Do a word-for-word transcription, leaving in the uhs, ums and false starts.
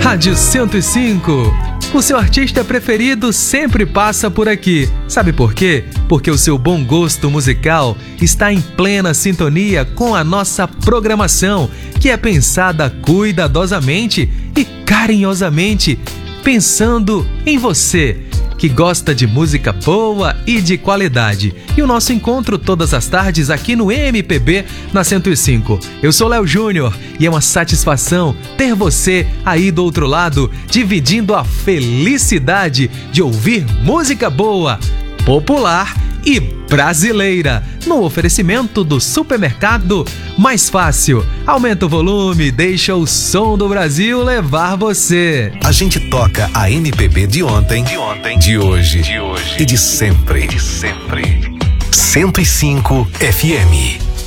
Rádio cento e cinco. O seu artista preferido sempre passa por aqui. Sabe por quê? Porque o seu bom gosto musical está em plena sintonia com a nossa programação, que é pensada cuidadosamente e carinhosamente, pensando em você, que gosta de música boa e de qualidade. E o nosso encontro todas as tardes aqui no M P B na cento e cinco. Eu sou Léo Júnior e é uma satisfação ter você aí do outro lado, dividindo a felicidade de ouvir música boa, popular e brasileira, no oferecimento do supermercado Mais Fácil. Aumenta o volume, deixa o som do Brasil levar você. A gente toca a M P B de ontem, de ontem, de hoje, de hoje e de sempre, de sempre. cento e cinco F M.